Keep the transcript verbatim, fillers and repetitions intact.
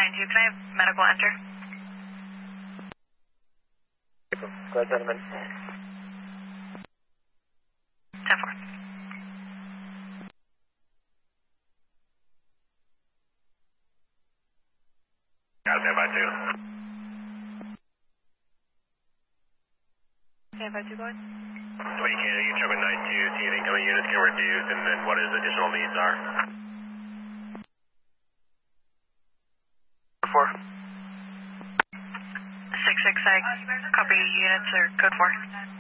nine two, can I have medical enter? Go ahead, gentlemen. ten four. Got stand by two. Stand by two, go ahead. What you can do, you check with nine two, see if incoming units can reduce, and then what his additional needs are. Four. six six, I copy units or code four.